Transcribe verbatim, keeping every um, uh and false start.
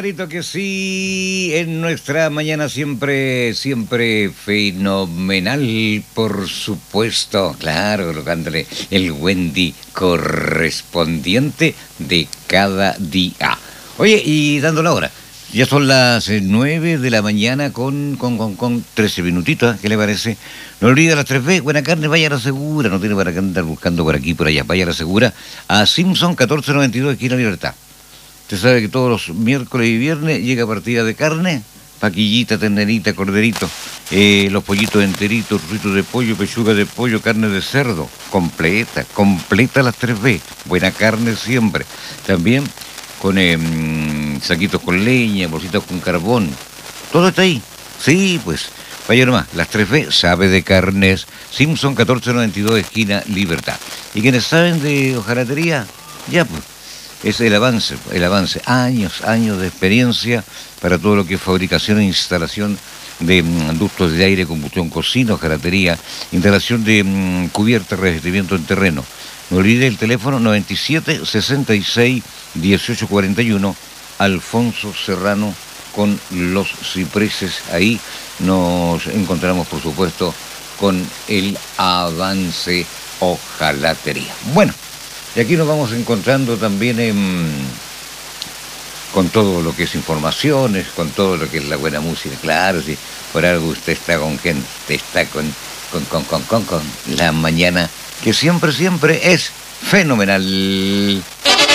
Clarito que sí, en nuestra mañana siempre, siempre fenomenal, por supuesto, claro, colocándole el Wendy correspondiente de cada día. Oye, y dando la hora, ya son las eh, nueve de la mañana con, con, con, con trece minutitos, ¿eh? ¿Qué le parece? No olvide las tres B, buena carne, vaya a la segura, no tiene para qué andar buscando por aquí, por allá, vaya a la segura, a Simpson catorce noventa y dos, esquina Libertad. Usted sabe que todos los miércoles y viernes llega partida de carne, paquillita, ternerita, corderito, eh, los pollitos enteritos, ruitos de pollo, pechuga de pollo, carne de cerdo, completa, completa las tres B, buena carne siempre. También con eh, saquitos con leña, bolsitas con carbón, todo está ahí. Sí, pues, vaya nomás, las tres B sabe de carnes, Simpson catorce noventa y dos, esquina Libertad. ¿Y quienes saben de hojalatería? Ya pues. Es el avance, el avance, años, años de experiencia para todo lo que es fabricación e instalación de mm, ductos de aire, combustión, cocina, hojalatería, instalación de mm, cubierta, revestimiento en terreno. No olvide el teléfono noventa y siete, sesenta y seis, dieciocho cuarenta y uno, Alfonso Serrano con los cipreses. Ahí nos encontramos, por supuesto, con el avance hojalatería. Bueno. Y aquí nos vamos encontrando también en, con todo lo que es informaciones, con todo lo que es la buena música. Claro, si por algo usted está con gente, está con, con, con, con, con, con la mañana, que siempre, siempre es fenomenal.